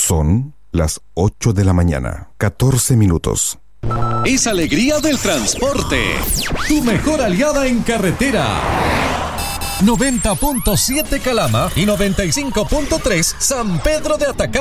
Son las 8 de la mañana, 14 minutos. Es alegría del transporte. Tu mejor aliada en carretera. 90.7 Calama y 95.3 San Pedro de Atacama.